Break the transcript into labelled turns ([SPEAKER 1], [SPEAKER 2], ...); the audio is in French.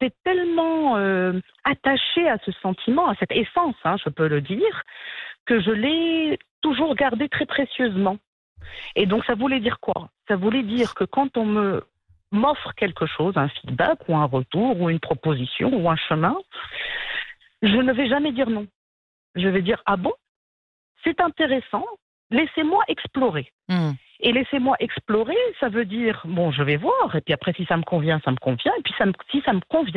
[SPEAKER 1] j'étais tellement attachée à ce sentiment, à cette essence, je peux le dire, que je l'ai toujours gardé très précieusement. Et donc, ça voulait dire quoi? Ça voulait dire que quand m'offre quelque chose, un feedback ou un retour ou une proposition ou un chemin, je ne vais jamais dire non. Je vais dire, ah bon, c'est intéressant, laissez-moi explorer. Et laissez-moi explorer, ça veut dire, bon, je vais voir, et puis après, si ça me convient, et puis si ça me convient,